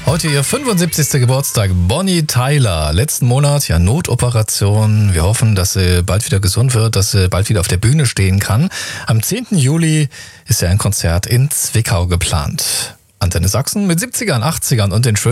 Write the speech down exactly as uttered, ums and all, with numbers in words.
Heute ihr fünfundsiebzigster Geburtstag, Bonnie Tyler. Letzten Monat, ja, Notoperation. Wir hoffen, dass sie bald wieder gesund wird, dass sie bald wieder auf der Bühne stehen kann. Am zehnten Juli ist ja ein Konzert in Zwickau geplant. Antenne Sachsen mit siebzigern, achtzigern und den schönen